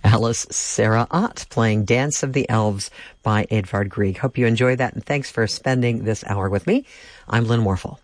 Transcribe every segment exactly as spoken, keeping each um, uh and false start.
Alice Sarah Ott playing Dance of the Elves by Edvard Grieg. Hope you enjoyed that, and thanks for spending this hour with me. I'm Lynn Warfel.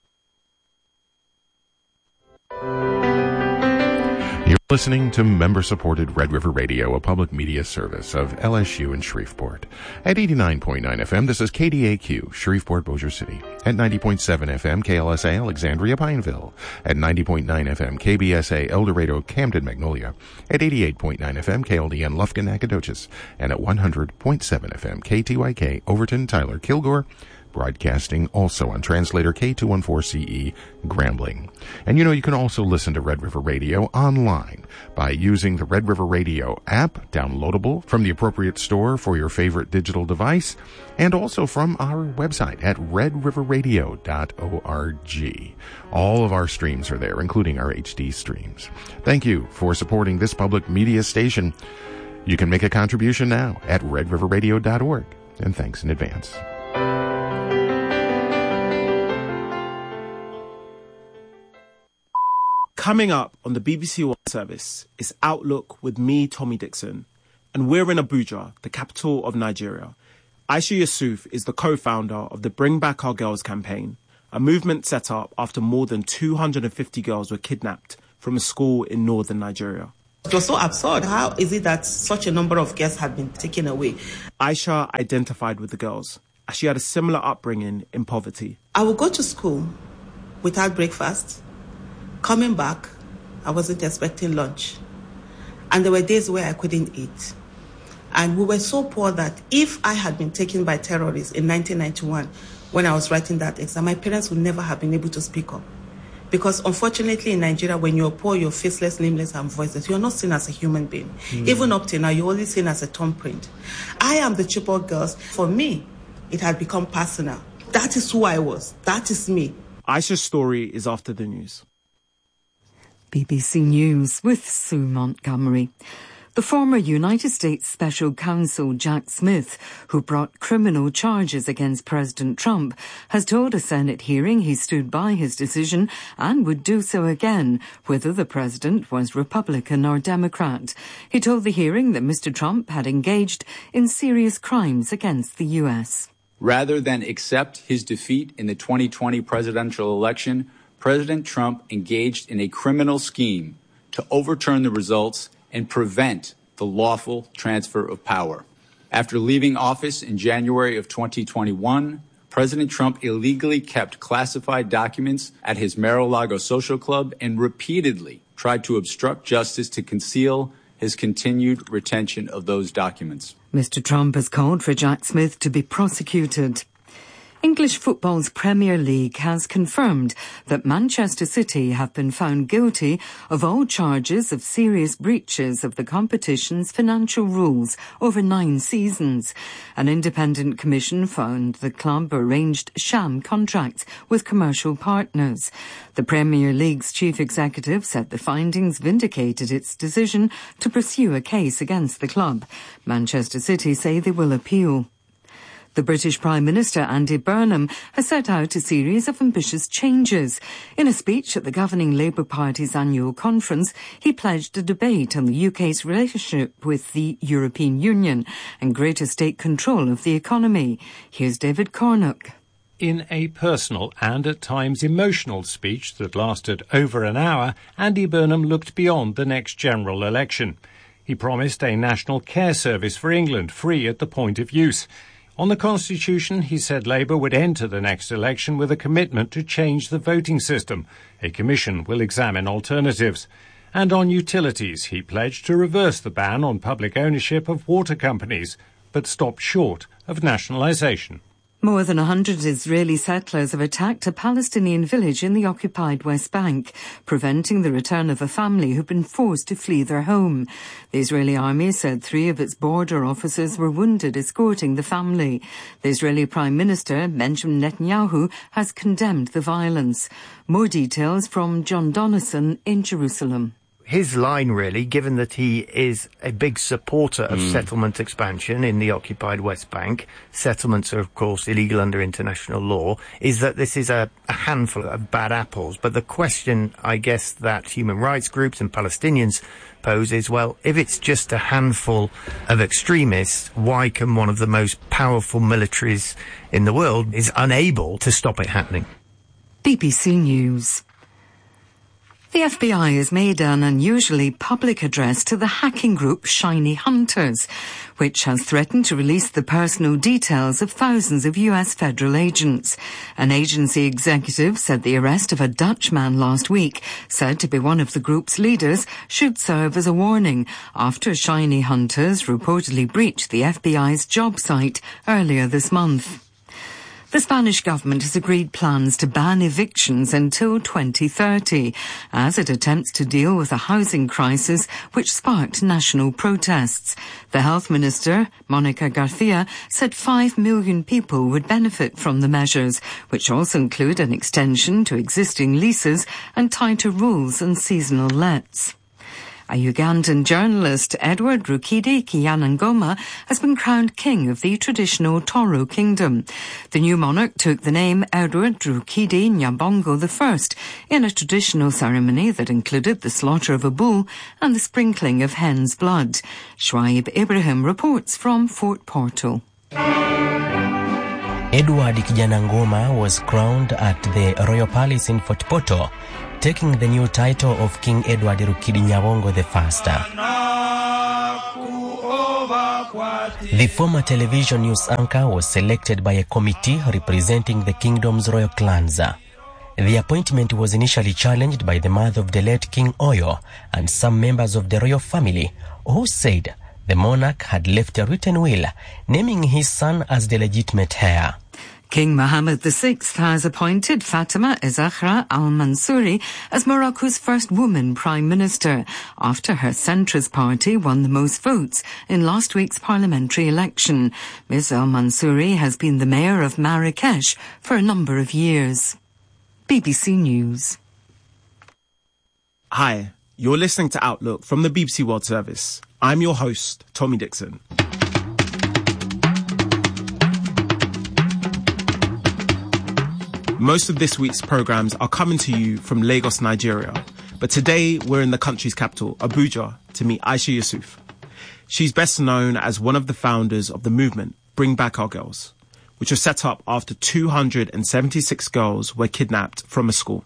You're listening to member-supported Red River Radio, a public media service of L S U in Shreveport. At eighty-nine point nine F M, this is K D A Q, Shreveport, Bossier City. At ninety point seven F M, K L S A, Alexandria, Pineville. At ninety point nine F M, K B S A, El Dorado, Camden, Magnolia. At eighty-eight point nine F M, K L D N, Lufkin, Nacogdoches. And at one hundred point seven F M, K T Y K, Overton, Tyler, Kilgore, broadcasting also on translator K two fourteen C E, Grambling. And you know, you can also listen to Red River Radio online by using the Red River Radio app, downloadable from the appropriate store for your favorite digital device, and also from our website at red river radio dot org. All of our streams are there, including our H D streams. Thank you for supporting this public media station. You can make a contribution now at red river radio dot org, and thanks in advance. Coming up on the B B C World Service is Outlook with me, Tommy Dixon, and we're in Abuja, the capital of Nigeria. Aisha Yusuf is the co-founder of the Bring Back Our Girls campaign, a movement set up after more than two hundred fifty girls were kidnapped from a school in northern Nigeria. It was so absurd. How is it that such a number of girls had been taken away? Aisha identified with the girls, as she had a similar upbringing in poverty. I would go to school without breakfast. Coming back, I wasn't expecting lunch. And there were days where I couldn't eat. And we were so poor that if I had been taken by terrorists in nineteen ninety-one, when I was writing that exam, my parents would never have been able to speak up. Because unfortunately in Nigeria, when you're poor, you're faceless, nameless, and voiceless. You're not seen as a human being. Mm. Even up till now, you're only seen as a thumbprint. I am the Chibok girls. For me, it had become personal. That is who I was. That is me. Aisha's story is after the news. B B C News with Sue Montgomery. The former United States Special Counsel Jack Smith, who brought criminal charges against President Trump, has told a Senate hearing he stood by his decision and would do so again, whether the president was Republican or Democrat. He told the hearing that Mister Trump had engaged in serious crimes against the U S. Rather than accept his defeat in the twenty twenty presidential election, President Trump engaged in a criminal scheme to overturn the results and prevent the lawful transfer of power. After leaving office in January of twenty twenty-one, President Trump illegally kept classified documents at his Mar-a-Lago social club and repeatedly tried to obstruct justice to conceal his continued retention of those documents. Mister Trump has called for Jack Smith to be prosecuted. English football's Premier League has confirmed that Manchester City have been found guilty of all charges of serious breaches of the competition's financial rules over nine seasons. An independent commission found the club arranged sham contracts with commercial partners. The Premier League's chief executive said the findings vindicated its decision to pursue a case against the club. Manchester City say they will appeal. The British Prime Minister, Andy Burnham, has set out a series of ambitious changes. In a speech at the governing Labour Party's annual conference, he pledged a debate on the U K's relationship with the European Union and greater state control of the economy. Here's David Cornuck. In a personal and at times emotional speech that lasted over an hour, Andy Burnham looked beyond the next general election. He promised a national care service for England, free at the point of use. On the Constitution, he said Labour would enter the next election with a commitment to change the voting system. A commission will examine alternatives. And on utilities, he pledged to reverse the ban on public ownership of water companies, but stopped short of nationalisation. More than one hundred Israeli settlers have attacked a Palestinian village in the occupied West Bank, preventing the return of a family who've been forced to flee their home. The Israeli army said three of its border officers were wounded escorting the family. The Israeli Prime Minister, Benjamin Netanyahu, has condemned the violence. More details from John Donison in Jerusalem. his line, really, given that he is a big supporter of mm. settlement expansion in the occupied West Bank. Settlements are, of course, illegal under international law, is that this is a, a handful of bad apples. But the question, I guess, that human rights groups and Palestinians pose is, well, if it's just a handful of extremists, why can one of the most powerful militaries in the world is unable to stop it happening? B B C News. The F B I has made an unusually public address to the hacking group Shiny Hunters, which has threatened to release the personal details of thousands of U S federal agents. An agency executive said the arrest of a Dutch man last week, said to be one of the group's leaders, should serve as a warning after Shiny Hunters reportedly breached the F B I's job site earlier this month. The Spanish government has agreed plans to ban evictions until twenty thirty, as it attempts to deal with a housing crisis which sparked national protests. The health minister, Monica Garcia, said five million people would benefit from the measures, which also include an extension to existing leases and tighter rules on seasonal lets. A Ugandan journalist, Edward Rukidi Kyanangoma, has been crowned king of the traditional Toro kingdom. The new monarch took the name Edward Rukidi Nyabongo the First in a traditional ceremony that included the slaughter of a bull and the sprinkling of hen's blood. Shwaib Ibrahim reports from Fort Portal. Edward Kyanangoma was crowned at the Royal Palace in Fort Portal, taking the new title of King Edward Rukidi Nyabongo the First. The former television news anchor was selected by a committee representing the kingdom's royal clans. The appointment was initially challenged by the mother of the late King Oyo and some members of the royal family, who said the monarch had left a written will naming his son as the legitimate heir. King Mohammed the Sixth has appointed Fatima Zahra al-Mansouri as Morocco's first woman prime minister, after her centrist party won the most votes in last week's parliamentary election. Miz al-Mansouri has been the mayor of Marrakesh for a number of years. B B C News. Hi, you're listening to Outlook from the B B C World Service. I'm your host, Tommy Dixon. Most of this week's programmes are coming to you from Lagos, Nigeria. But today we're in the country's capital, Abuja, to meet Aisha Yusuf. She's best known as one of the founders of the movement Bring Back Our Girls, which was set up after two hundred seventy-six girls were kidnapped from a school.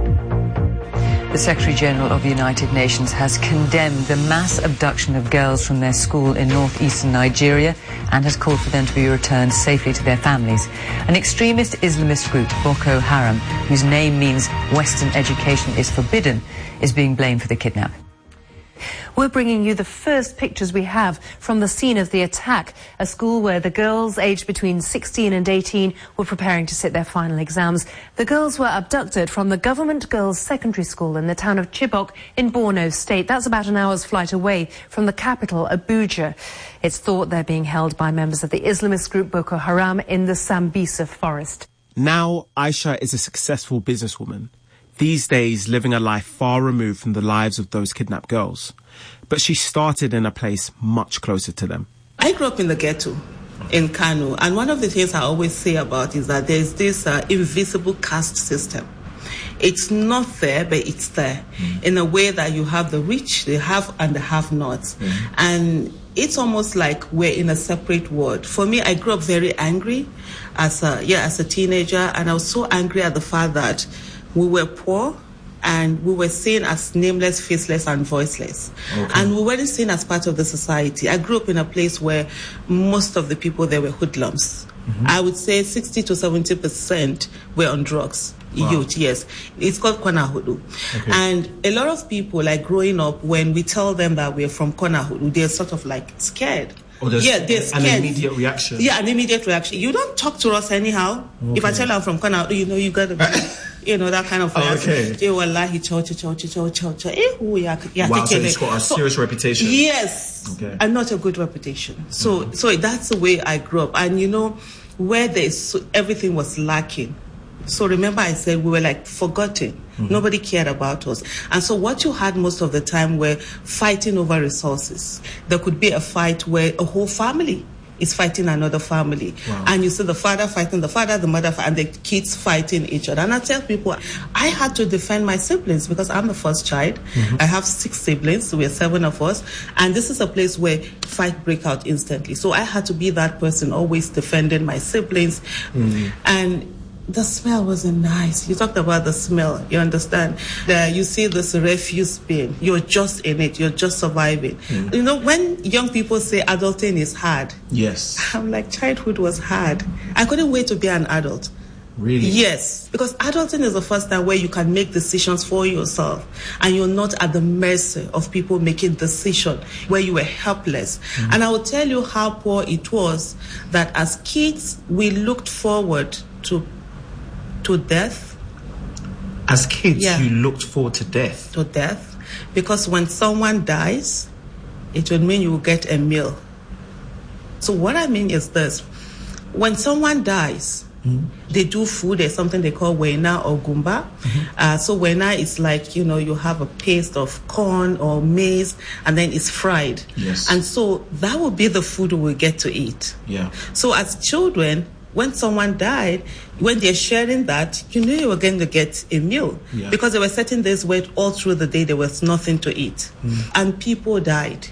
The Secretary-General of the United Nations has condemned the mass abduction of girls from their school in northeastern Nigeria and has called for them to be returned safely to their families. An extremist Islamist group, Boko Haram, whose name means Western education is forbidden, is being blamed for the kidnap. We're bringing you the first pictures we have from the scene of the attack, a school where the girls aged between sixteen and eighteen were preparing to sit their final exams. The girls were abducted from the government girls' secondary school in the town of Chibok in Borno State. That's about an hour's flight away from the capital, Abuja. It's thought they're being held by members of the Islamist group Boko Haram in the Sambisa forest. Now, Aisha is a successful businesswoman, these days living a life far removed from the lives of those kidnapped girls. But she started in a place much closer to them. I grew up in the ghetto in Kano, and one of the things I always say about is that there's this uh, invisible caste system. It's not there, but it's there, mm. in a way that you have the rich, the have and the have-nots. Mm. And it's almost like we're in a separate world. For me, I grew up very angry as a, yeah, as a teenager, and I was so angry at the fact that we were poor, and we were seen as nameless, faceless, and voiceless. Okay. And we weren't seen as part of the society. I grew up in a place where most of the people there were hoodlums. Mm-hmm. I would say sixty to seventy percent were on drugs. Wow. Youth, yes. It's called Kona Hudu. Okay. And a lot of people, like growing up, when we tell them that we're from Kona Hudu, they're sort of like scared. Oh, yeah, they're scared. An immediate reaction. Yeah, an immediate reaction. You don't talk to us anyhow. Okay. If I tell you I'm from Kona Hudu, you know, you got to be... You know, that kind of reaction. Oh, okay. Wow, so it's got a serious so, reputation. Yes. Okay. And not a good reputation. So mm-hmm. so that's the way I grew up. And, you know, where there's so, everything was lacking, So remember I said we were like forgotten. Mm-hmm. Nobody cared about us. And so what you had most of the time were fighting over resources. There could be a fight where a whole family is fighting another family. Wow. And you see the father fighting the father, the mother, and the kids fighting each other. And I tell people, I had to defend my siblings because I'm the first child. Mm-hmm. I have six siblings, so we're seven of us. And this is a place where fight break out instantly. So I had to be that person always defending my siblings. Mm-hmm. And the smell wasn't nice. You talked about the smell, you understand? The, you see this refuse bin, you're just in it, you're just surviving. Mm. You know, when young people say adulting is hard, yes, I'm like, childhood was hard. I couldn't wait to be an adult. Really? Yes, because adulting is the first time where you can make decisions for yourself and you're not at the mercy of people making decisions where you were helpless. Mm. And I will tell you how poor it was that as kids, we looked forward to to death. As kids, yeah. you looked forward to death? To death. Because when someone dies, it would mean you will get a meal. So what I mean is this. When someone dies, mm-hmm. they do food. There's something they call wena or gumba. Mm-hmm. Uh, so wena is like, you know, you have a paste of corn or maize, and then it's fried. Yes. And so that will be the food we will get to eat. Yeah. So as children, when someone died, when they're sharing that, you knew you were going to get a meal. Yeah. Because there were certain days where all through the day there was nothing to eat. Mm. And people died.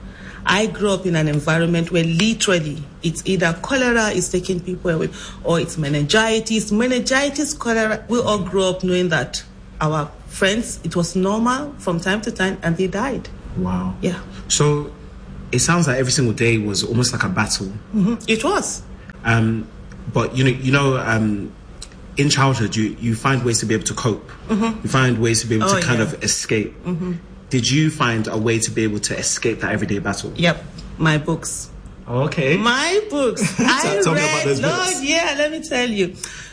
I grew up in an environment where literally it's either cholera is taking people away or it's meningitis. Meningitis, cholera, we all grew up knowing that our friends, it was normal from time to time and they died. Wow. Yeah. So it sounds like every single day was almost like a battle. Mm-hmm. It was. Um, But, you know, you know, um, in childhood, you, you find ways to be able to cope. Mm-hmm. You find ways to be able oh, to kind yeah. of escape. Mm-hmm. Did you find a way to be able to escape that everyday battle? Yep, my books. Oh, okay. My books. I Tell read, me about those books. Lord, yeah, let me tell you.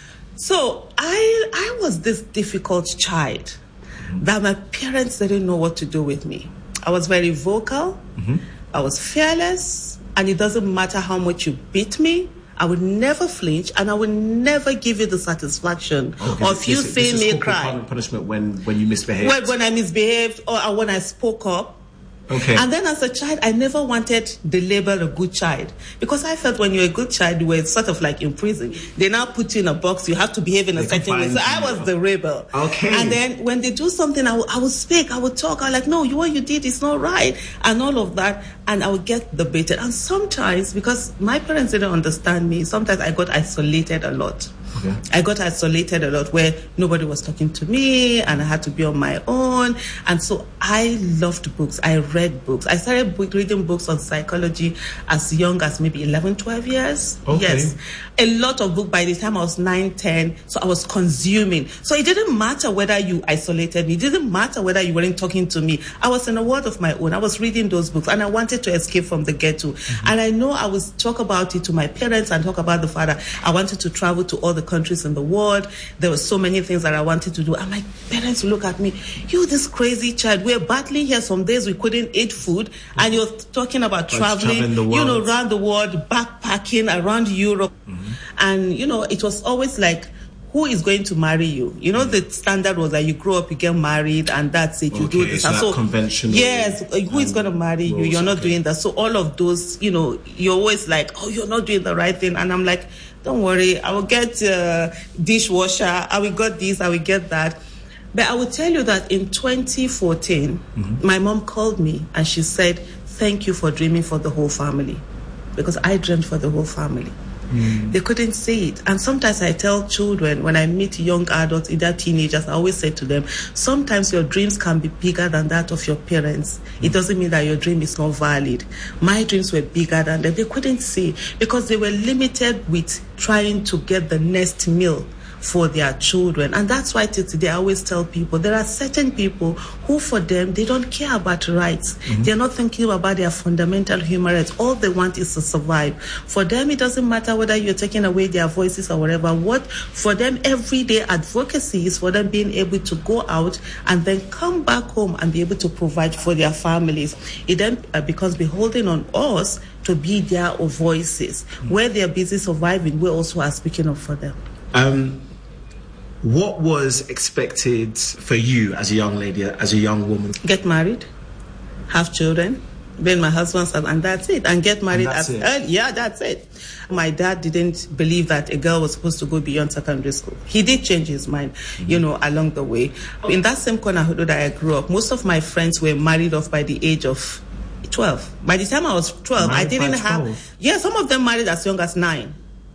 So I, I was this difficult child that my parents didn't know what to do with me. I was very vocal. Mm-hmm. I was fearless. And it doesn't matter how much you beat me, I would never flinch, and I would never give you the satisfaction okay, of you seeing me cry. Punishment when, when you misbehaved. When, when I misbehaved or when I spoke up. Okay. And then as a child, I never wanted the label a good child because I felt when you're a good child, you were sort of like in prison. They now put you in a box. You have to behave in a they certain way. So I was the rebel. Okay. And then when they do something, I will, I will speak. I would talk. I was like, no, you what you did is not right, and all of that. And I would get debated. And sometimes, because my parents didn't understand me, sometimes I got isolated a lot. Okay. I got isolated a lot where nobody was talking to me and I had to be on my own. And so I loved books. I read books. I started book, reading books on psychology as young as maybe eleven, twelve years. Okay. Yes. A lot of books by the time I was nine, ten. So I was consuming. So it didn't matter whether you isolated me. It didn't matter whether you weren't talking to me. I was in a world of my own. I was reading those books and I wanted to escape from the ghetto. Mm-hmm. And I know I would talk about it to my parents and talk about the father. I wanted to travel to all the countries in the world. There were so many things that I wanted to do. And my parents would look at me, you this crazy child, we're battling here some days we couldn't eat food and you're talking about traveling, you know, around the world, backpacking around Europe. Mm-hmm. And, you know, it was always like, who is going to marry you? You know, mm-hmm. the standard was that you grow up, you get married, and that's it. You okay, do this. So and so conventional. Yes, who is going to marry you? You're not okay. doing that. So all of those, you know, you're always like, oh, you're not doing the right thing. And I'm like, don't worry, I will get uh, dishwasher. I will get this, I will get that. But I will tell you that in twenty fourteen, mm-hmm. my mom called me and she said, thank you for dreaming for the whole family. Because I dreamed for the whole family. Mm. They couldn't see it. And sometimes I tell children, when I meet young adults, either teenagers, I always say to them, sometimes your dreams can be bigger than that of your parents. Mm. It doesn't mean that your dream is not valid. My dreams were bigger than them. They couldn't see because they were limited with trying to get the next meal for their children. And that's why today I always tell people there are certain people who for them they don't care about rights. Mm-hmm. They're not thinking about their fundamental human rights. All they want is to survive. For them it doesn't matter whether you're taking away their voices or whatever. What for them everyday advocacy is for them being able to go out and then come back home and be able to provide for their families. It then uh, becomes beholden on us to be their voices. Mm-hmm. Where they're busy surviving, we also are speaking up for them. Um What was expected for you as a young lady, as a young woman? Get married, have children, then my husband's son, and that's it. And get married as early. Yeah, that's it. My dad didn't believe that a girl was supposed to go beyond secondary school. He did change his mind, mm-hmm. you know, along the way. In that same corner that I grew up, most of my friends were married off by the age of twelve. By the time I was twelve, married I didn't have... Yeah, some of them married as young as nine.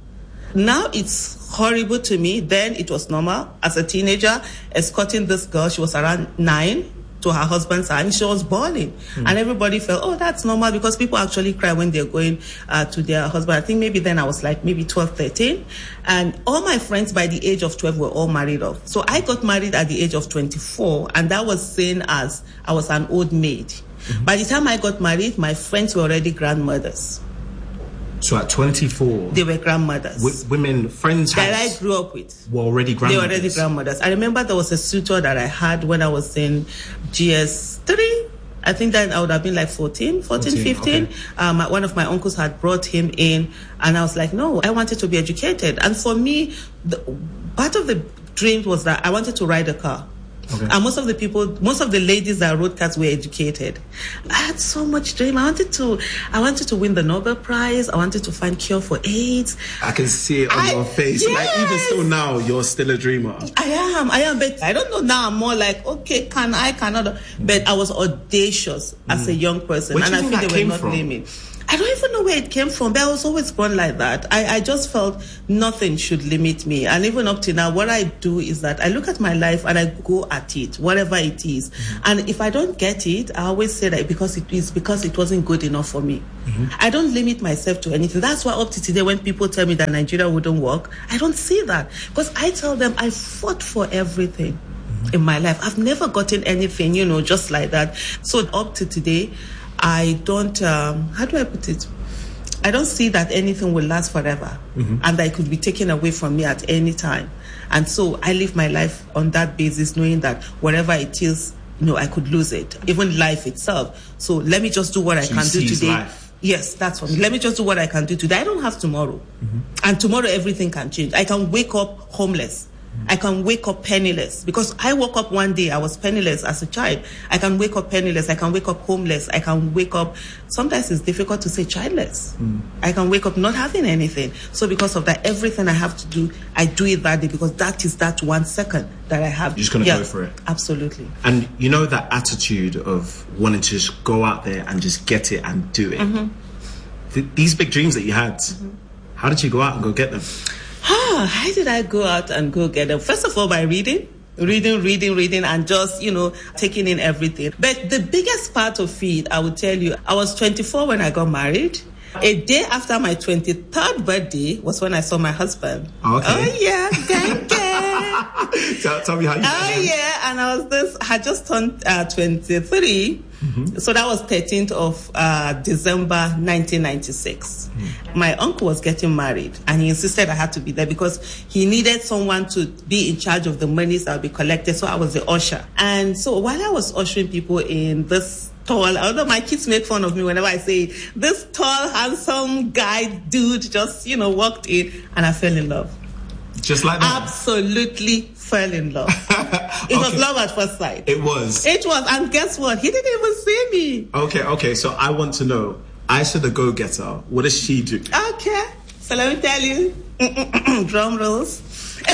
Now it's horrible to me. Then it was normal. As a teenager, escorting this girl, she was around nine, to her husband's house, and she was bawling. Mm. And everybody felt, oh, that's normal, because people actually cry when they're going uh, to their husband. I think maybe then I was like maybe twelve, thirteen. And all my friends by the age of twelve were all married off. So I got married at the age of twenty-four, and that was seen as I was an old maid. Mm-hmm. By the time I got married, my friends were already grandmothers. So at twenty-four, they were grandmothers. W- women, friends that I grew up with were already grandmothers. They were already grandmothers. I remember there was a suitor that I had when I was in G S three. I think that I would have been like fourteen, fourteen, fourteen fifteen. Okay. Um, one of my uncles had brought him in, and I was like, no, I wanted to be educated. And for me, the, part of the dream was that I wanted to ride a car. Okay. And most of the people, most of the ladies that rode cars were educated. I had so much dream. I wanted to, I wanted to win the Nobel Prize. I wanted to find cure for AIDS. I can see it on I, your face. Yes. Like even still now, you're still a dreamer. I am, I am. But I don't know now. I'm more like, okay, can I, cannot. But I was audacious mm. as a young person, Where and do you I think think that they came were not from? naming. I don't even know where it came from, but I was always born like that. I, I just felt nothing should limit me. And even up to now, what I do is that I look at my life and I go at it, whatever it is. Mm-hmm. And if I don't get it, I always say that because it is because it wasn't good enough for me. Mm-hmm. I don't limit myself to anything. That's why up to today, when people tell me that Nigeria wouldn't work, I don't see that. Because I tell them I fought for everything mm-hmm. in my life. I've never gotten anything, you know, just like that. So up to today, I don't, um, how do I put it? I don't see that anything will last forever mm-hmm. and that it could be taken away from me at any time. And so I live my life on that basis, knowing that whatever it is, you know, I could lose it, even life itself. So let me just do what I so can do today. Life. Yes, that's for me. Let me just do what I can do today. I don't have tomorrow. Mm-hmm. And tomorrow everything can change. I can wake up homeless. I can wake up penniless, because I woke up one day, I was penniless as a child. I can wake up penniless. I can wake up homeless. I can wake up, sometimes it's difficult to say childless. Mm. I can wake up not having anything. So because of that, everything I have to do, I do it that day, because that is that one second that I have. You're just going to yeah, go for it. Absolutely. And you know that attitude of wanting to just go out there and just get it and do it. Mm-hmm. Th- these big dreams that you had, mm-hmm. how did you go out and go get them? Ah, how did I go out and go get them? First of all, by reading, reading, reading, reading, and just, you know, taking in everything. But the biggest part of it, I would tell you, I was twenty-four when I got married. A day after my twenty-third birthday was when I saw my husband. Okay. Oh, yeah, gang, gang. tell, tell me how you Oh, did. yeah, and I was this, I just turned uh, twenty-three. Mm-hmm. So that was thirteenth of uh, December nineteen ninety-six. Mm. My uncle was getting married, and he insisted I had to be there because he needed someone to be in charge of the monies that would be collected. So I was the usher. And so while I was ushering people in, this tall, although my kids make fun of me whenever I say, this tall, handsome guy, dude, just, you know, walked in, and I fell in love. Just like that? Absolutely fell in love. It okay. was love at first sight. It was? It was. And guess what? He didn't even see me. Okay, okay. So I want to know, Aisha the go-getter, what does she do? Okay. So let me tell you. Drum rolls.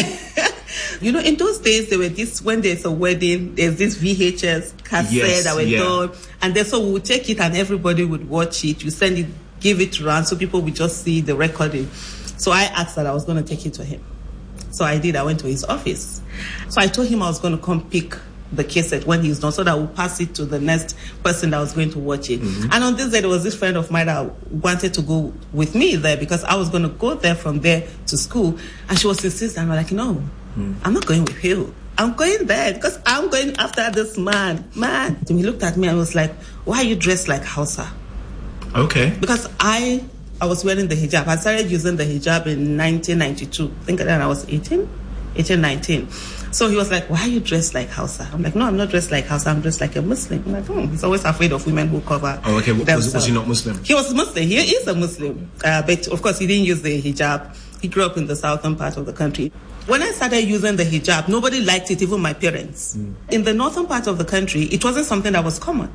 You know, in those days, there were this, when there's a wedding, there's this V H S cassette yes, that were yeah. done. And then so we would take it and everybody would watch it. You send it, give it around so people would just see the recording. So I asked that I was going to take it to him. So I did. I went to his office. So I told him I was going to come pick the cassette when he's done so that we'll pass it to the next person that was going to watch it. Mm-hmm. And on this day, there was this friend of mine that wanted to go with me there because I was going to go there from there to school. And she was insisting. I'm like, no, mm. I'm not going with you. I'm going there because I'm going after this man. Man. So he looked at me and was like, why are you dressed like Hausa? Okay. Because I... I was wearing the hijab. I started using the hijab in nineteen ninety-two. I think then I was eighteen, eighteen, nineteen. So he was like, why are you dressed like Hausa? I'm like, no, I'm not dressed like Hausa. I'm dressed like a Muslim. I'm like, oh, he's always afraid of women who cover Oh, okay. Was, was he not Muslim? He was Muslim. He is a Muslim. Uh, but, of course, he didn't use the hijab. He grew up in the southern part of the country. When I started using the hijab, nobody liked it, even my parents. Mm. In the northern part of the country, it wasn't something that was common.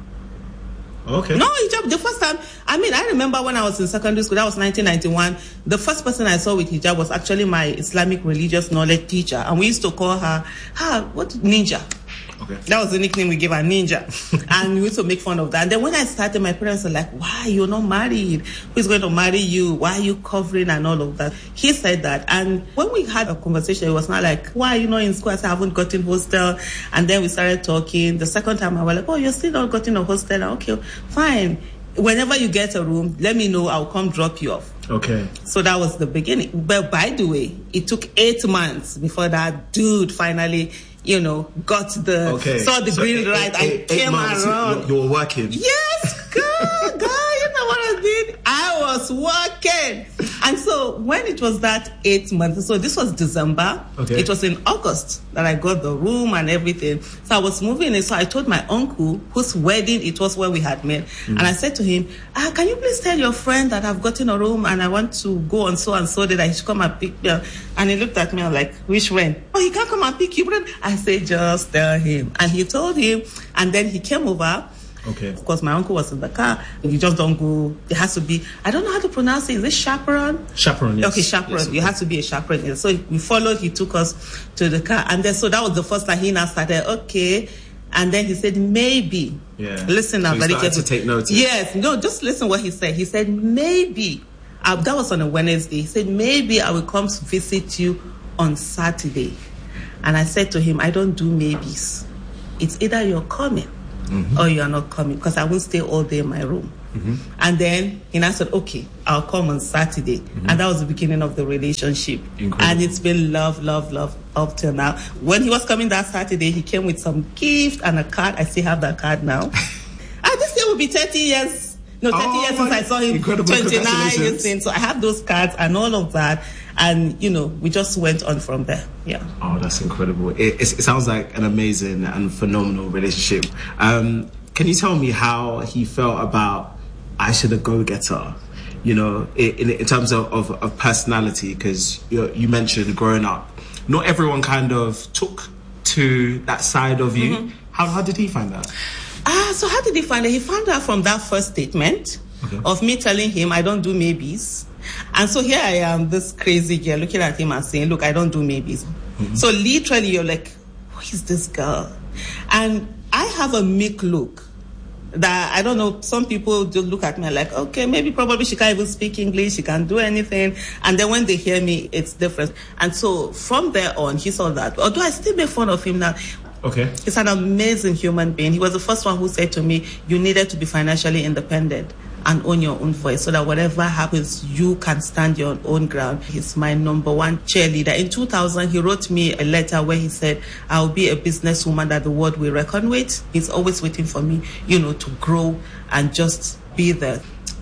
Okay. No, hijab, the first time, I mean, I remember when I was in secondary school, that was nineteen ninety-one, the first person I saw with hijab was actually my Islamic religious knowledge teacher, and we used to call her, her what, Ninja. Okay. That was the nickname we gave her, Ninja. And we used to make fun of that. And then when I started, my parents were like, why? You're not married. Who's going to marry you? Why are you covering and all of that? He said that. And when we had a conversation, it was not like, why are you not in school? I said, I haven't gotten hostel. And then we started talking. The second time, I was like, oh, you're still not gotten a hostel? Okay, fine. Whenever you get a room, let me know. I'll come drop you off. Okay. So that was the beginning. But by the way, it took eight months before that dude finally, you know, got the, okay. saw the so green light and eight, came eight around. You were working? Yes, girl, girl, you know what I did? I was working. And so when it was that eight months, so this was December. Okay. It was in August that I got the room and everything. So I was moving in. So I told my uncle, whose wedding it was where we had met. Mm. And I said to him, ah, can you please tell your friend that I've gotten a room and I want to go on so and so that he should come and pick me up. And he looked at me and like, which friend? Oh, he can't come and pick you. I said, just tell him. And he told him. And then he came over. Okay. Of course, my uncle was in the car. You just don't go. It has to be, I don't know how to pronounce it. Is it chaperone? Chaperone, yes. Okay, chaperone. Yes, you have to be a chaperone. Yes. So we followed. He took us to the car. And then, so that was the first time he now started, okay. And then he said, maybe. Yeah. Listen now, so very careful. to take notice. Yes. No, just listen what he said. He said, maybe. Uh, that was on a Wednesday. He said, maybe I will come to visit you on Saturday. And I said to him, I don't do maybes. It's either you're coming mm-hmm. or you're not coming, because I won't stay all day in my room. Mm-hmm. And then he now said, okay, I'll come on Saturday. Mm-hmm. And that was the beginning of the relationship. Incredible. And it's been love, love, love up till now. When he was coming that Saturday, he came with some gift and a card. I still have that card now. And this year will be thirty years. No, thirty oh, years since I saw him. twenty-nine years since. So I have those cards and all of that. And, you know, we just went on from there. Yeah. Oh, that's incredible. It, it, it sounds like an amazing and phenomenal relationship. Um, can you tell me how he felt about Aisha the Go-Getter, you know, in, in terms of, of, of personality? Because you, you mentioned growing up, not everyone kind of took to that side of you. Mm-hmm. How, how did he find that? Ah, uh, so how did he find it? He found out from that first statement okay. of me telling him I don't do maybes. And so here I am, this crazy girl, looking at him and saying, look, I don't do maybes. Mm-hmm. So literally you're like, who is this girl? And I have a meek look that, I don't know, some people just look at me like, okay, maybe probably she can't even speak English, she can't do anything. And then when they hear me, it's different. And so from there on, he saw that. Although I still make fun of him now. Okay. He's an amazing human being. He was the first one who said to me, you needed to be financially independent and own your own voice so that whatever happens, you can stand your own ground. He's my number one cheerleader. In two thousand, he wrote me a letter where he said, I'll be a businesswoman that the world will reckon with. He's always waiting for me, you know, to grow and just be there.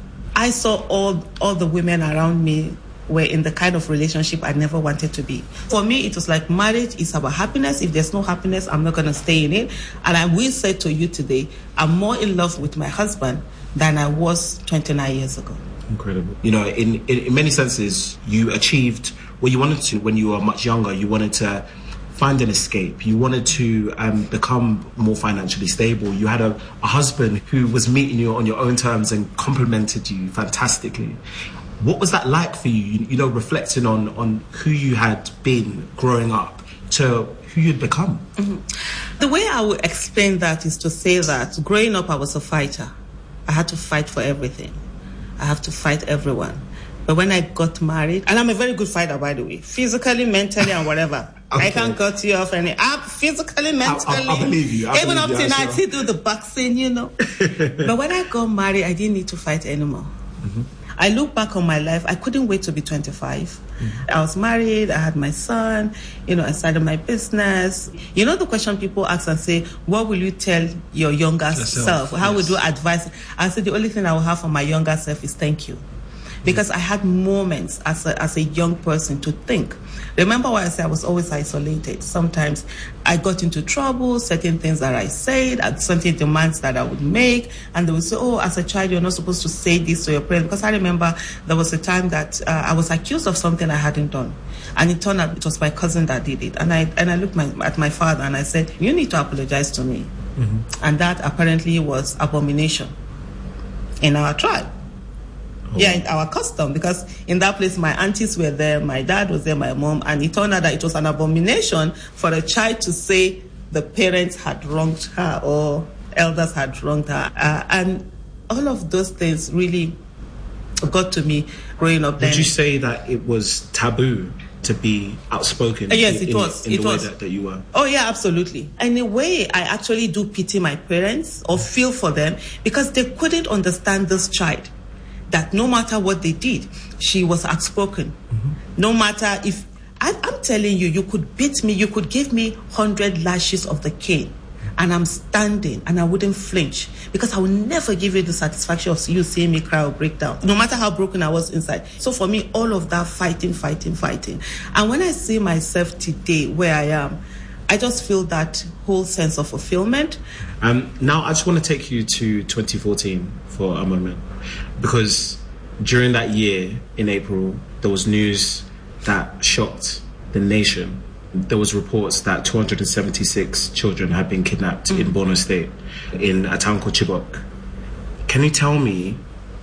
I saw all, all the women around me were in the kind of relationship I never wanted to be. For me, it was like marriage is about happiness. If there's no happiness, I'm not going to stay in it. And I will say to you today, I'm more in love with my husband than I was twenty-nine years ago. Incredible. You know, in, in, in many senses, you achieved what you wanted to when you were much younger. You wanted to find an escape. You wanted to um, become more financially stable. You had a, a husband who was meeting you on your own terms and complimented you fantastically. What was that like for you, you, you know, reflecting on, on who you had been growing up to who you'd become? Mm-hmm. The way I would explain that is to say that growing up, I was a fighter. I had to fight for everything. I have to fight everyone. But when I got married, and I'm a very good fighter, by the way, physically, mentally, and whatever. Okay. I can't cut you off any. I'm physically, mentally. I, I, I believe you. I even believe up to you, now, I still do the boxing, you know. But when I got married, I didn't need to fight anymore. Mm-hmm. I look back on my life, I couldn't wait to be twenty-five. Mm-hmm. I was married, I had my son, you know, I started my business. You know the question people ask and say, what will you tell your younger Yourself, self? How yes. would you advise? I said, the only thing I will have for my younger self is thank you. because I had moments as a, as a young person to think. Remember what I said, I was always isolated. Sometimes I got into trouble, certain things that I said, and certain demands that I would make, and they would say, oh, as a child, you're not supposed to say this to your parents. Because I remember there was a time that uh, I was accused of something I hadn't done. And it turned out it was my cousin that did it. And I and I looked my, at my father and I said, you need to apologize to me. Mm-hmm. And that apparently was abomination in our tribe. Oh. Yeah, in our custom, because in that place my aunties were there, my dad was there, my mom, and it turned out that it was an abomination for a child to say the parents had wronged her or elders had wronged her. Uh, and all of those things really got to me growing up then. Would you say that it was taboo to be outspoken? Uh, yes, in, it was. In, in it the was. way that, that you were? Oh, yeah, absolutely. In a way, I actually do pity my parents or feel for them because they couldn't understand this child. That no matter what they did, she was outspoken. Mm-hmm. No matter if, I, I'm telling you, you could beat me, you could give me one hundred lashes of the cane, and I'm standing and I wouldn't flinch because I would never give you the satisfaction of you seeing me cry or break down, no matter how broken I was inside. So for me, all of that fighting, fighting, fighting. And when I see myself today where I am, I just feel that whole sense of fulfillment. Um, now, I just want to take you to twenty fourteen for a moment, because during that year in April, there was news that shocked the nation. There was reports that two hundred seventy-six children had been kidnapped mm-hmm. in Borno State, in a town called Chibok. Can you tell me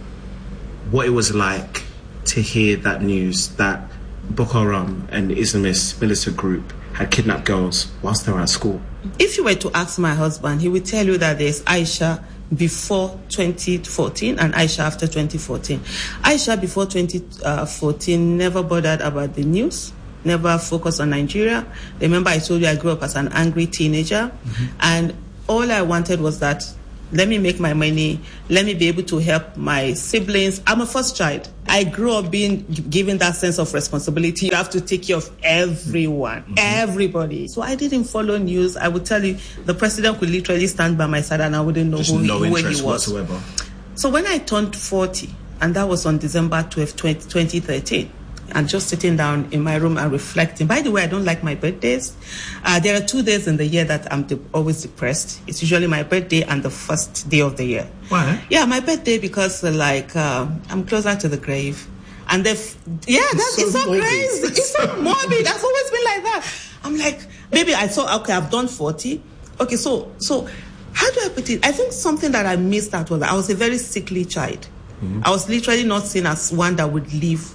what it was like to hear that news that Boko Haram, an Islamist militant group, had kidnapped girls whilst they were at school? If you were to ask my husband, he would tell you that there's Aisha before twenty fourteen and Aisha after twenty fourteen. Aisha before twenty fourteen never bothered about the news, never focused on Nigeria. Remember I told you I grew up as an angry teenager, mm-hmm. and all I wanted was that, let me make my money, let me be able to help my siblings. I'm a first child. I grew up being given that sense of responsibility. You have to take care of everyone, mm-hmm. everybody. So I didn't follow news. I would tell you, the president could literally stand by my side and I wouldn't know who, no who he was. Whatsoever. So when I turned forty, and that was on December twelfth, twenty thirteen, and just sitting down in my room and reflecting. By the way, I don't like my birthdays. Uh, there are two days in the year that I'm de- always depressed. It's usually my birthday and the first day of the year. Why? Yeah, my birthday because uh, like uh, I'm closer to the grave. And the f- yeah, that's so it's so morbid. crazy. It's so morbid. That's always been like that. I'm like, maybe I thought, okay, I've done forty. Okay, so so how do I put it? I think something that I missed out was that I was a very sickly child. Mm-hmm. I was literally not seen as one that would live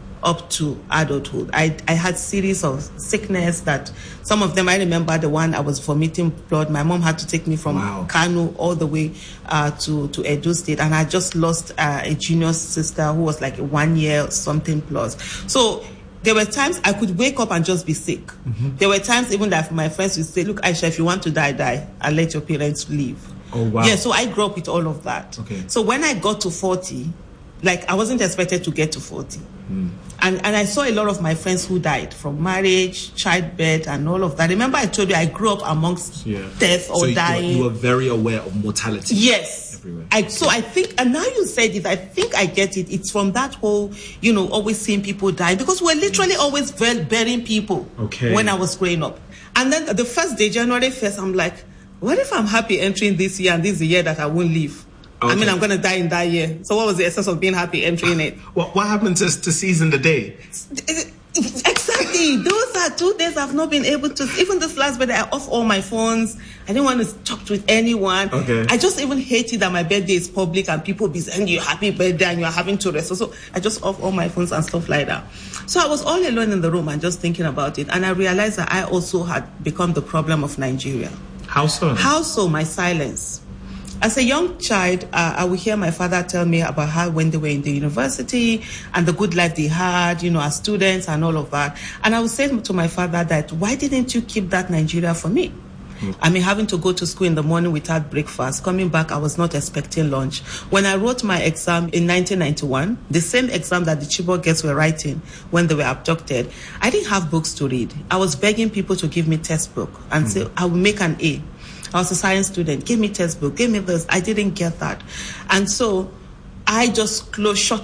up to adulthood. I I had series of sickness that some of them, I remember the one I was vomiting blood. My mom had to take me from wow. Kano all the way uh, to, to Edo State. And I just lost uh, a junior sister who was like one year something plus. So there were times I could wake up and just be sick. Mm-hmm. There were times even that my friends would say, look, Aisha, if you want to die, die. I'll let your parents leave. Oh, wow. Yeah, so I grew up with all of that. Okay. So when I got to forty, like I wasn't expected to get to forty. Mm. And and I saw a lot of my friends who died from marriage, childbirth, and all of that. Remember I told you I grew up amongst yeah. death or so dying. You were very aware of mortality. Yes. Everywhere. I, so I think, and now you said it, I think I get it. It's from that whole, you know, always seeing people die. Because we're literally always burying people okay. when I was growing up. And then the first day, January first, I'm like, what if I'm happy entering this year and this is the year that I won't live? Okay. I mean, I'm going to die in that year. So what was the essence of being happy entering it? What, what happened to, to season the day? Exactly. Those are two days I've not been able to. Even this last birthday, I off all my phones. I didn't want to talk with anyone. Okay. I just even hated that my birthday is public and people be saying you happy birthday and you're having to rest. So I just off all my phones and stuff like that. So I was all alone in the room and just thinking about it. And I realized that I also had become the problem of Nigeria. How so? How so? My silence. As a young child, uh, I would hear my father tell me about how when they were in the university and the good life they had, you know, as students and all of that. And I would say to my father that, why didn't you keep that Nigeria for me? Mm. I mean, having to go to school in the morning without breakfast, coming back, I was not expecting lunch. When I wrote my exam in nineteen ninety-one, the same exam that the Chibok girls were writing when they were abducted, I didn't have books to read. I was begging people to give me textbook and mm. say, I will make an A. I was a science student. Give me textbook. Give me this. I didn't get that. And so I just closed, shut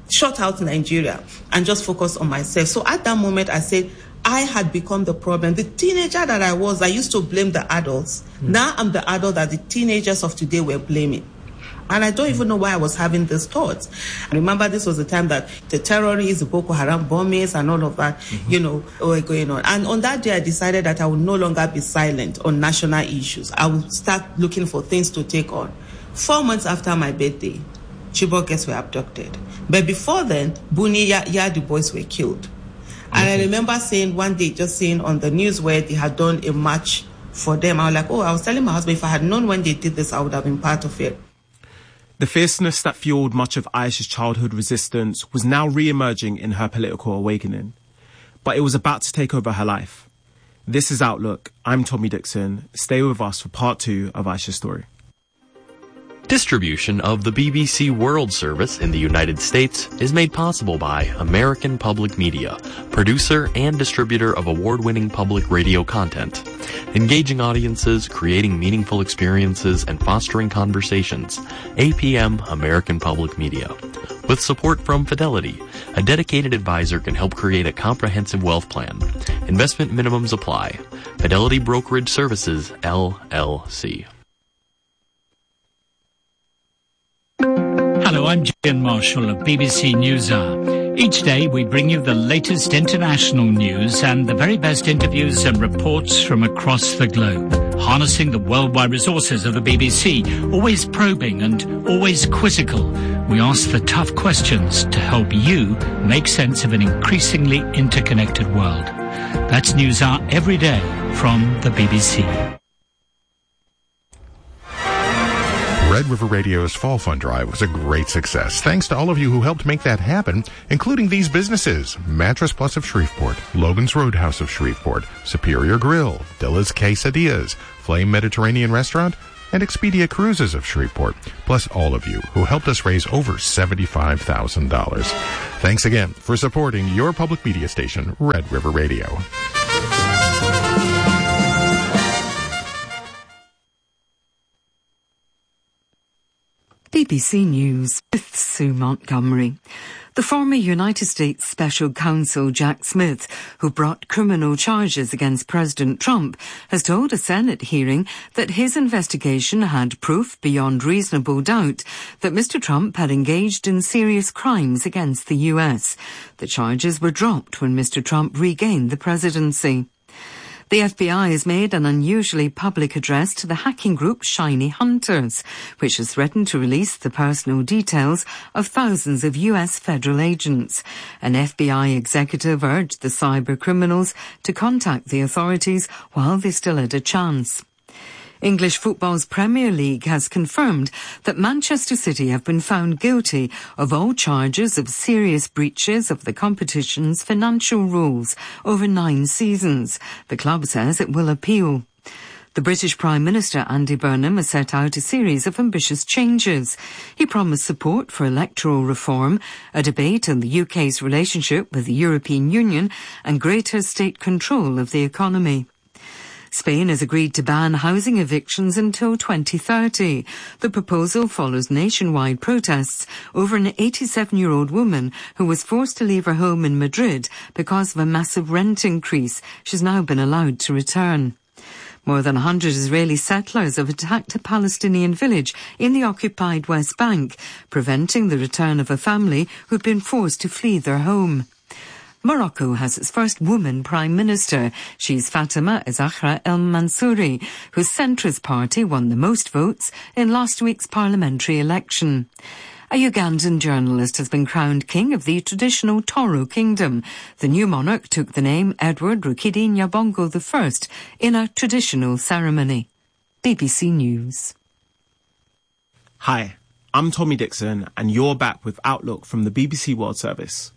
shut out Nigeria and just focus on myself. So at that moment, I said, I had become the problem. The teenager that I was, I used to blame the adults. Mm. Now I'm the adult that the teenagers of today were blaming. And I don't even know why I was having these thoughts. I remember this was the time that the terrorists, the Boko Haram bombings and all of that, mm-hmm. you know, were going on. And on that day, I decided that I would no longer be silent on national issues. I would start looking for things to take on. Four months after my birthday, Chibok girls were abducted. But before then, Buni Yadi boys were killed. And okay. I remember saying one day, just seeing on the news where they had done a march for them. I was like, oh, I was telling my husband, if I had known when they did this, I would have been part of it. The fierceness that fueled much of Aisha's childhood resistance was now re-emerging in her political awakening. But it was about to take over her life. This is Outlook. I'm Tommy Dixon. Stay with us for part two of Aisha's story. Distribution of the B B C World Service in the United States is made possible by American Public Media, producer and distributor of award-winning public radio content. Engaging audiences, creating meaningful experiences, and fostering conversations. A P M American Public Media. With support from Fidelity, a dedicated advisor can help create a comprehensive wealth plan. Investment minimums apply. Fidelity Brokerage Services, L L C. Hello, I'm Jen Marshall of B B C NewsHour. Each day we bring you the latest international news and the very best interviews and reports from across the globe. Harnessing the worldwide resources of the B B C, always probing and always quizzical, we ask the tough questions to help you make sense of an increasingly interconnected world. That's NewsHour every day from the B B C. Red River Radio's Fall Fund Drive was a great success. Thanks to all of you who helped make that happen, including these businesses: Mattress Plus of Shreveport, Logan's Roadhouse of Shreveport, Superior Grill, Dilla's Quesadillas, Flame Mediterranean Restaurant, and Expedia Cruises of Shreveport, plus all of you who helped us raise over seventy-five thousand dollars. Thanks again for supporting your public media station, Red River Radio. B B C News with Sue Montgomery. The former United States Special Counsel Jack Smith, who brought criminal charges against President Trump, has told a Senate hearing that his investigation had proof beyond reasonable doubt that Mister Trump had engaged in serious crimes against the U S. The charges were dropped when Mister Trump regained the presidency. The F B I has made an unusually public address to the hacking group Shiny Hunters, which has threatened to release the personal details of thousands of U S federal agents. An F B I executive urged the cyber criminals to contact the authorities while they still had a chance. English football's Premier League has confirmed that Manchester City have been found guilty of all charges of serious breaches of the competition's financial rules over nine seasons. The club says it will appeal. The British Prime Minister Andy Burnham has set out a series of ambitious changes. He promised support for electoral reform, a debate on the U K's relationship with the European Union, and greater state control of the economy. Spain has agreed to ban housing evictions until twenty thirty. The proposal follows nationwide protests over an eighty-seven-year-old woman who was forced to leave her home in Madrid because of a massive rent increase. She's now been allowed to return. More than one hundred Israeli settlers have attacked a Palestinian village in the occupied West Bank, preventing the return of a family who'd been forced to flee their home. Morocco has its first woman prime minister. She's Fatima Zahra El Mansouri, whose centrist party won the most votes in last week's parliamentary election. A Ugandan journalist has been crowned king of the traditional Toro kingdom. The new monarch took the name Edward Rukidi Nyabongo the First in a traditional ceremony. B B C News. Hi, I'm Tommy Dixon, and you're back with Outlook from the B B C World Service.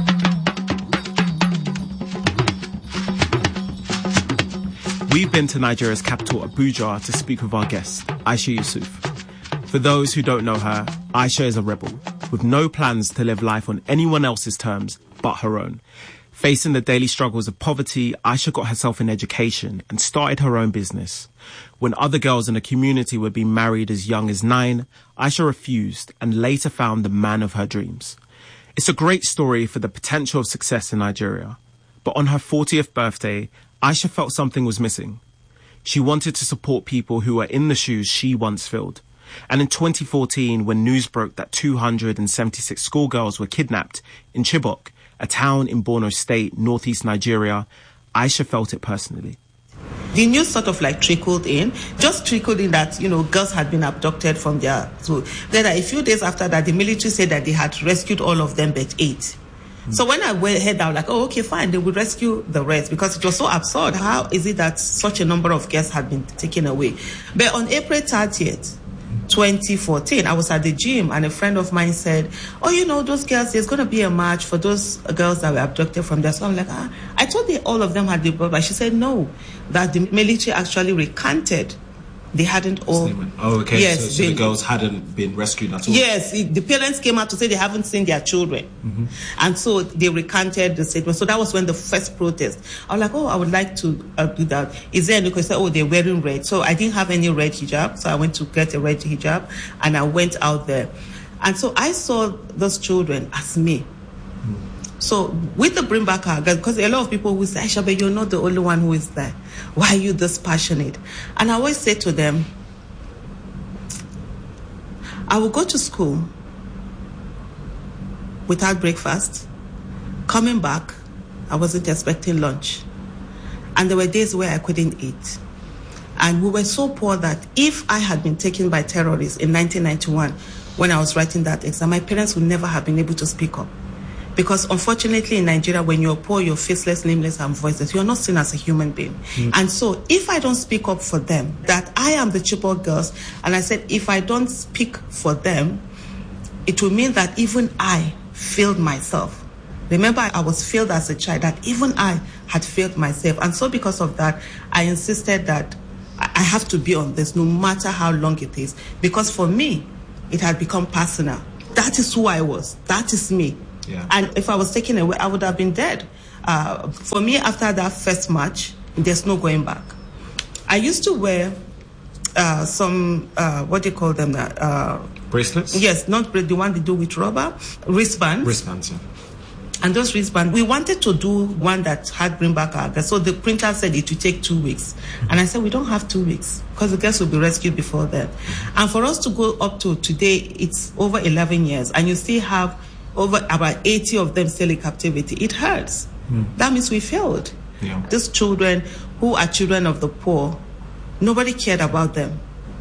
We've been to Nigeria's capital, Abuja, to speak with our guest, Aisha Yusuf. For those who don't know her, Aisha is a rebel, with no plans to live life on anyone else's terms but her own. Facing the daily struggles of poverty, Aisha got herself an education and started her own business. When other girls in the community were being married as young as nine, Aisha refused and later found the man of her dreams. It's a great story for the potential of success in Nigeria. But on her fortieth birthday, Aisha felt something was missing. She wanted to support people who were in the shoes she once filled. And in twenty fourteen, when news broke that two hundred seventy-six schoolgirls were kidnapped in Chibok, a town in Borno State, northeast Nigeria, Aisha felt it personally. The news sort of like trickled in, just trickled in that, you know, girls had been abducted from their school. Then a few days after that, the military said that they had rescued all of them but eight. Mm. So when I went head out, like, oh, okay, fine, they will rescue the rest, because it was so absurd. How is it that such a number of girls had been taken away? But on April thirtieth, twenty fourteen, I was at the gym and a friend of mine said, oh, you know, those girls, there's going to be a march for those girls that were abducted from there. So I'm like, ah, I thought they, all of them had been brought, but she said no, that the military actually recanted. They hadn't all. Oh, okay. Yes, so, so they, the girls hadn't been rescued at all? Yes, it, the parents came out to say they haven't seen their children. Mm-hmm. And so they recanted the statement. So that was when the first protest. I was like, oh, I would like to uh, do that. Is there any question? Oh, they're wearing red. So I didn't have any red hijab. So I went to get a red hijab and I went out there. And so I saw those children as me. So with the Bring Back Our Girls, because a lot of people will say, Aisha, but you're not the only one who is there. Why are you this passionate? And I always say to them, I will go to school without breakfast. Coming back, I wasn't expecting lunch. And there were days where I couldn't eat. And we were so poor that if I had been taken by terrorists in nineteen ninety-one, when I was writing that exam, my parents would never have been able to speak up. Because unfortunately in Nigeria, when you're poor, you're faceless, nameless, and voiceless. You're not seen as a human being. Mm. And so if I don't speak up for them, that I am the Chibok girls, and I said, if I don't speak for them, it will mean that even I failed myself. Remember, I was failed as a child, that even I had failed myself. And so because of that, I insisted that I have to be on this, no matter how long it is. Because for me, it had become personal. That is who I was. That is me. Yeah. And if I was taken away, I would have been dead. Uh, for me, after that first match, there's no going back. I used to wear uh, some, uh, what do you call them? Uh, Bracelets? Yes, not the one they do with rubber, wristbands. Wristbands, yeah. And those wristbands, we wanted to do one that had Bring Back Our Girls. So the printer said it would take two weeks. Mm-hmm. And I said, we don't have two weeks because the girls will be rescued before then. Mm-hmm. And for us to go up to today, it's over eleven years. And you still have over about eighty of them still in captivity. It hurts. Mm. That means we failed. Yeah. These children who are children of the poor, nobody cared about them.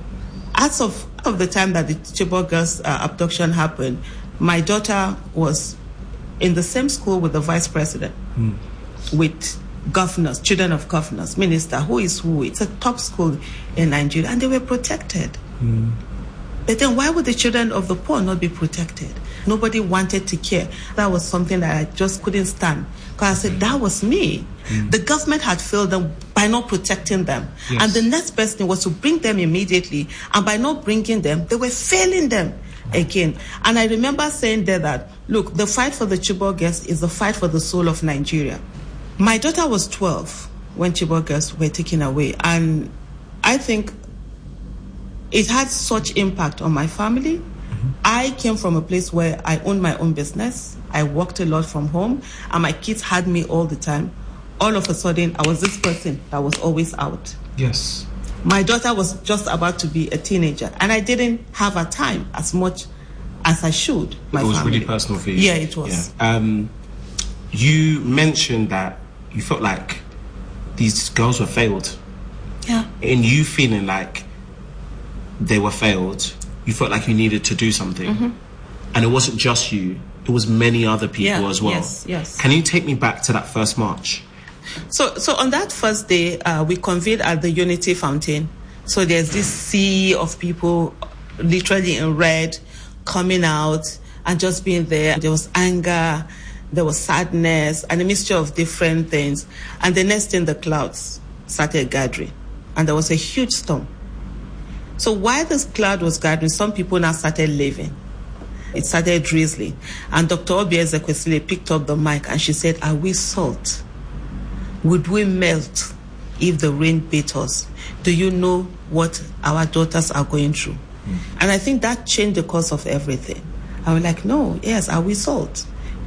As of, of the time that the Chibok girls uh, abduction happened, my daughter was in the same school with the vice president, mm. with governors, children of governors, minister, who is who. It's a top school in Nigeria, and they were protected. Mm. But then why would the children of the poor not be protected? Nobody wanted to care. That was something that I just couldn't stand. Because I said, that was me. Mm. The government had failed them by not protecting them. Yes. And the next best thing was to bring them immediately. And by not bringing them, they were failing them again. And I remember saying there that, look, the fight for the Chibok girls is the fight for the soul of Nigeria. My daughter was twelve when Chibok girls were taken away. And I think it had such impact on my family. Mm-hmm. I came from a place where I owned my own business. I worked a lot from home, and my kids had me all the time. All of a sudden, I was this person that was always out. Yes. My daughter was just about to be a teenager, and I didn't have a time as much as I should. My it was family. really personal for you. Yeah, it was. Yeah. Um, you mentioned that you felt like these girls were failed. Yeah. And you feeling like they were failed, you felt like you needed to do something. Mm-hmm. And it wasn't just you, it was many other people yeah, as well. Yes, yes. Can you take me back to that first march? So so on that first day, uh, we convened at the Unity Fountain. So there's this sea of people literally in red coming out and just being there. There was anger, there was sadness, and a mixture of different things. And the next thing, the clouds started gathering. And there was a huge storm. So while this cloud was gathering, some people now started leaving. It started drizzling. And Doctor Obi Ezekwesili picked up the mic and she said, are we salt? Would we melt if the rain beat us? Do you know what our daughters are going through? Mm. And I think that changed the course of everything. I was like, no, yes, are we salt?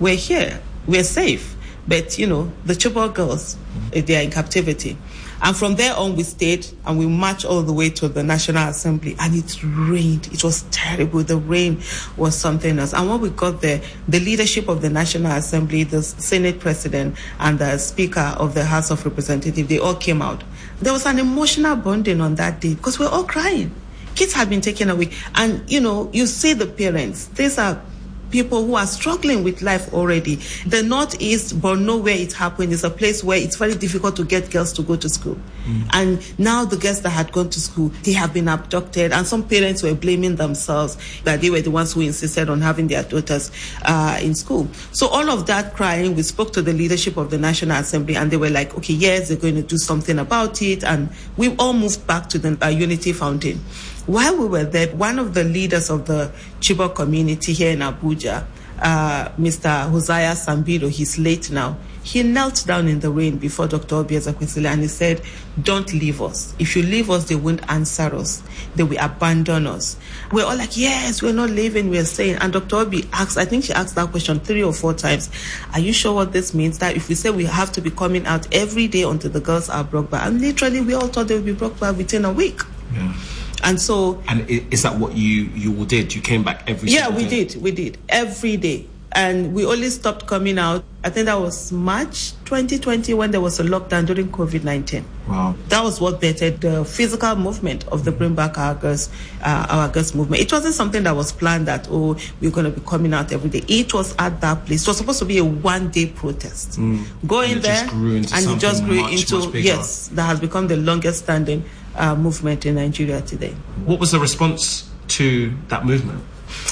we're here, we're safe. But, you know, the Chibok girls, they are in captivity. And from there on, we stayed and we marched all the way to the National Assembly. And it rained. It was terrible. The rain was something else. And when we got there, the leadership of the National Assembly, the Senate President, and the Speaker of the House of Representatives, they all came out. There was an emotional bonding on that day because we're all crying. Kids had been taken away. And, you know, you see the parents. These are people who are struggling with life already. The Northeast, Borno, where it happened, is a place where it's very difficult to get girls to go to school. Mm. And now the girls that had gone to school, they have been abducted. And some parents were blaming themselves that they were the ones who insisted on having their daughters uh, in school. So all of that crying, we spoke to the leadership of the National Assembly and they were like, okay, yes, they're going to do something about it. And we all moved back to the uh, Unity Fountain. While we were there, one of the leaders of the Chibok community here in Abuja, uh, Mister Hosea Sambido, he's late now, he knelt down in the rain before Doctor Obi Ezekwesili and he said, don't leave us. If you leave us, they won't answer us. They will abandon us. We're all like, yes, we're not leaving, we're staying. And Doctor Obi asked, I think she asked that question three or four times, are you sure what this means? That if we say we have to be coming out every day until the girls are brought back, and literally we all thought they would be brought back within a week. Yeah. And so... And is that what you, you all did? You came back every Yeah, single we day? did. We did. Every day. And we only stopped coming out, I think that was March twenty twenty when there was a lockdown during COVID nineteen. Wow. That was what bettered the physical movement of the Bring Back Our Girls, uh, Our Girls movement. It wasn't something that was planned that, oh, we're going to be coming out every day. It was at that place. It was supposed to be a one-day protest. Mm. Go and in it there, just grew into and it just grew much, into, much bigger. yes, that has become the longest-standing uh, movement in Nigeria today. What was the response to that movement?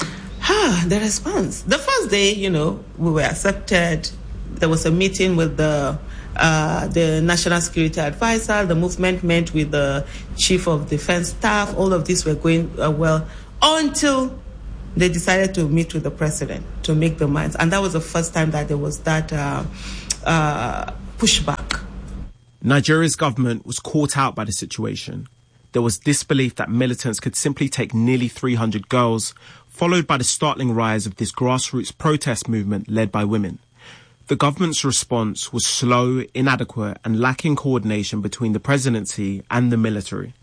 Ah, the response. The first day, you know, we were accepted. There was a meeting with the uh, the National Security Advisor. The movement met with the Chief of Defense Staff. All of this were going uh, well until they decided to meet with the President to make the minds. And that was the first time that there was that uh, uh, pushback. Nigeria's government was caught out by the situation. There was disbelief that militants could simply take nearly three hundred girls, followed by the startling rise of this grassroots protest movement led by women. The government's response was slow, inadequate, and lacking coordination between the presidency and the military.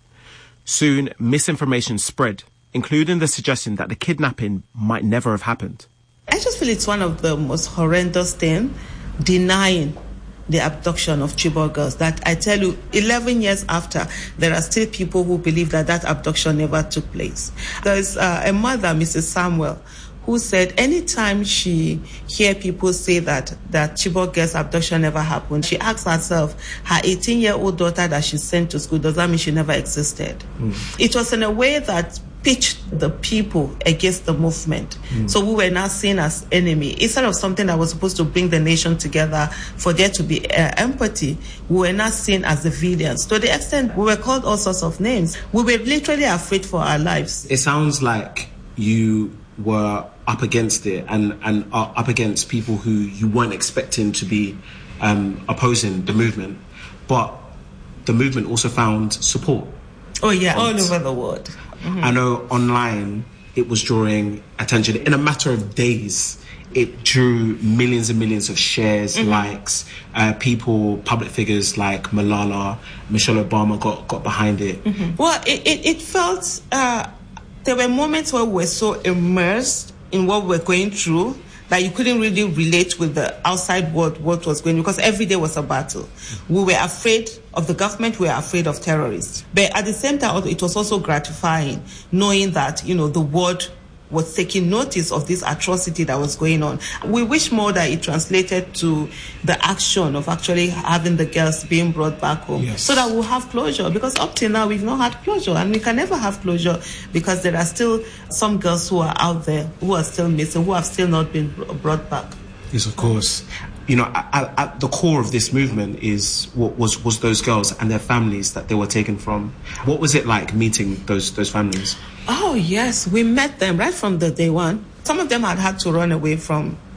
Soon, misinformation spread, including the suggestion that the kidnapping might never have happened. I just feel it's one of the most horrendous things, denying the abduction of Chibok girls. That I tell you, eleven years after, there are still people who believe that that abduction never took place. There's uh, a mother, Missus Samuel, who said anytime she hear people say that that Chibok girls abduction never happened, she asks herself, her eighteen-year-old daughter that she sent to school, does that mean she never existed? Mm. It was in a way that pitched the people against the movement. Mm. So we were now seen as enemy. Instead of something that was supposed to bring the nation together, for there to be uh, empathy, we were now seen as the villains. To the extent we were called all sorts of names. We were literally afraid for our lives. It sounds like you were up against it and, and are up against people who you weren't expecting to be um, opposing the movement. But the movement also found support. Oh, yeah, all over the world. Mm-hmm. I know online it was drawing attention. In a matter of days, it drew millions and millions of shares, mm-hmm. likes. Uh, people, public figures like Malala, Michelle Obama got, got behind it. Mm-hmm. Well, it, it, it felt... Uh, there were moments where we were so immersed in what we were going through that you couldn't really relate with the outside world, what was going on, because every day was a battle. We were afraid of the government, we were afraid of terrorists. But at the same time, it was also gratifying knowing that, you know, the world was taking notice of this atrocity that was going on. We wish more that it translated to the action of actually having the girls being brought back home, yes. so that we'll have closure. Because up till now, we've not had closure, and we can never have closure because there are still some girls who are out there who are still missing, who have still not been brought back. Yes, of course. You know, at, at the core of this movement is what was was those girls and their families that they were taken from. What was it like meeting those those families? Oh yes, we met them right from the day one. Some of them had had to run away from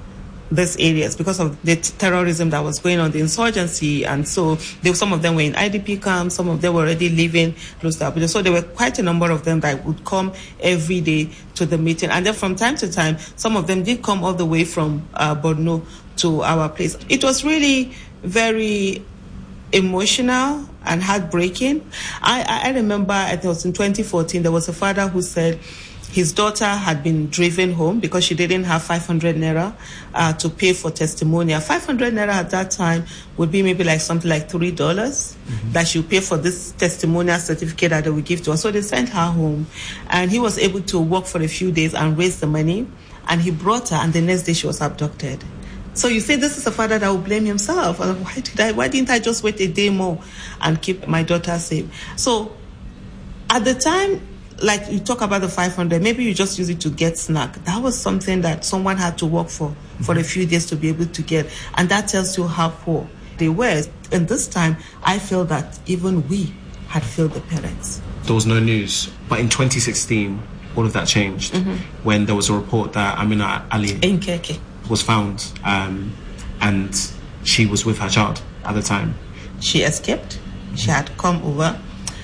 these areas because of the t- terrorism that was going on, the insurgency. And so they, some of them were in I D P camps, some of them were already living close to Abuja. So there were quite a number of them that would come every day to the meeting. And then from time to time, some of them did come all the way from uh, Borno to our place. It was really very emotional and heartbreaking. I, I remember it was in twenty fourteen, there was a father who said his daughter had been driven home because she didn't have five hundred naira uh, to pay for testimonial. five hundred naira at that time would be maybe like something like three dollars mm-hmm. that she would pay for this testimonial certificate that they would give to her. So they sent her home, and he was able to work for a few days and raise the money, and he brought her, and the next day she was abducted. So you say this is a father that will blame himself. Why did I? Why didn't I just wait a day more and keep my daughter safe? So at the time, like you talk about the five hundred, maybe you just use it to get snack. That was something that someone had to work for mm-hmm. for a few days to be able to get. And that tells you how poor they were. And this time, I feel that even we had failed the parents. There was no news. But in twenty sixteen, all of that changed mm-hmm. when there was a report that Amina Ali in Keke was found um, and she was with her child at the time. She escaped. She had come over.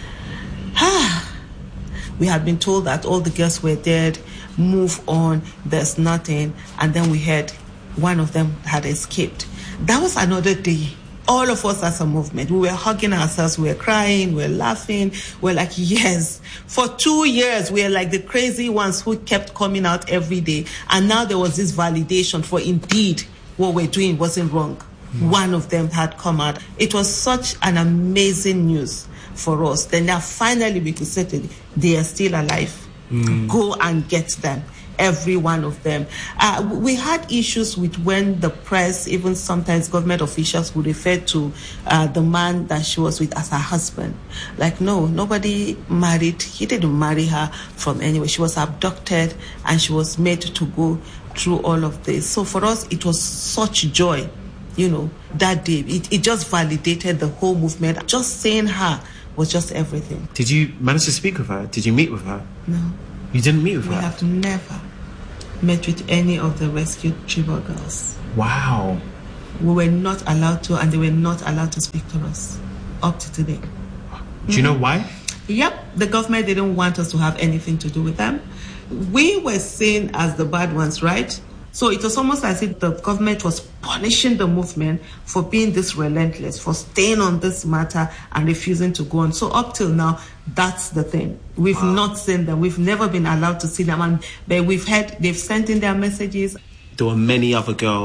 We had been told that all the girls were dead, move on, there's nothing. And then we heard one of them had escaped. That was another day. All of us as a movement, we were hugging ourselves, we were crying, we were laughing. We were like, yes. For two years, we were like the crazy ones who kept coming out every day. And now there was this validation for indeed what we're doing wasn't wrong. Mm. One of them had come out. It was such an amazing news for us. Then now finally we could say to them, they are still alive. Mm. Go and get them. Every one of them. Uh, we had issues with when the press, even sometimes government officials would refer to uh, the man that she was with as her husband. Like, no, nobody married. He didn't marry her from anywhere. She was abducted and she was made to go through all of this. So for us, it was such joy, you know, that day. It, it just validated the whole movement. Just seeing her was just everything. Did you manage to speak with her? Did you meet with her? No. You didn't meet with we her? We have never met with any of the rescued Chibok girls. Wow. We were not allowed to, and they were not allowed to speak to us up to today. Do mm-hmm. you know why? Yep. The government didn't want us to have anything to do with them. We were seen as the bad ones, right? So it was almost as if the government was punishing the movement for being this relentless, for staying on this matter and refusing to go on. So up till now, that's the thing. We've wow. not seen them. We've never been allowed to see them. And but we've had, they've sent in their messages. There were many other girls